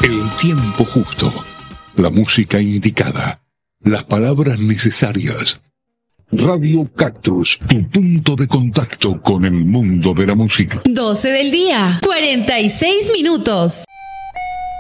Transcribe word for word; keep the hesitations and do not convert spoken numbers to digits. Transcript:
El tiempo justo, la música indicada, las palabras necesarias. Radio Cactus, tu punto de contacto con el mundo de la música. doce del día, cuarenta y seis minutos.